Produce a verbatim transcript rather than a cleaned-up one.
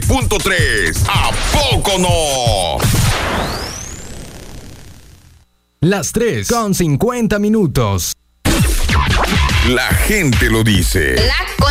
punto tres. ¿A poco no? Las tres con cincuenta minutos. La gente lo dice. La